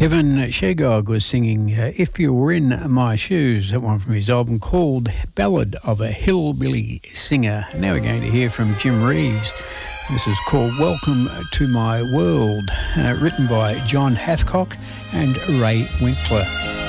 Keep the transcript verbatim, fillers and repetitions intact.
Kevin Shagog was singing uh, If You Were In My Shoes, that one from his album called Ballad of a Hillbilly Singer. Now we're going to hear from Jim Reeves. This is called Welcome to My World, uh, written by John Hathcock and Ray Winkler.